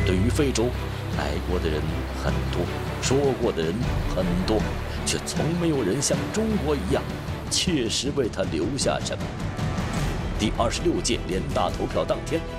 对于非洲，来过的人很多，说过的人很多，却从没有人像中国一样，切实为他留下什么。第26届联大投票当天，